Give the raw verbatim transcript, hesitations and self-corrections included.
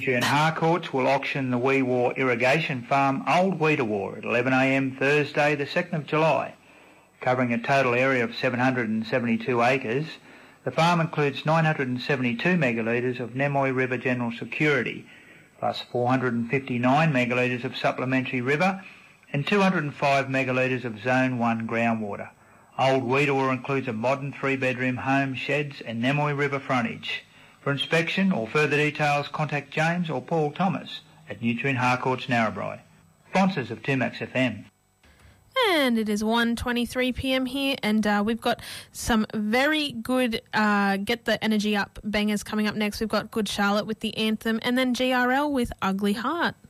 Nutrien Harcourts will auction the Wee Waa Irrigation Farm Old Weedawaw at eleven a m Thursday the second of July. Covering a total area of seven hundred seventy-two acres, the farm includes nine hundred seventy-two megalitres of Nemoy River General Security, plus four hundred fifty-nine megalitres of supplementary river and two hundred five megalitres of Zone one groundwater. Old Weedawaw includes a modern three-bedroom home, sheds and Nemoy River frontage. For inspection or further details, contact James or Paul Thomas at Nutrien Harcourts Narrabri. Sponsors of two Max F M. And it is one twenty-three p m here, and uh, we've got some very good uh, Get the Energy Up bangers coming up next. We've got Good Charlotte with the Anthem, and then G R L with Ugly Heart.